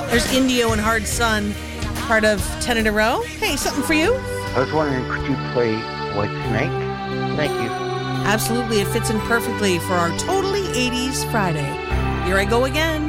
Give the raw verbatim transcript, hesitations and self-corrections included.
There's Indio and Hard Sun, part of ten in a row. Hey, something for you? I was wondering, could you play White Snake? Thank you. Absolutely, it fits in perfectly for our Totally eighties Friday. Here I go again.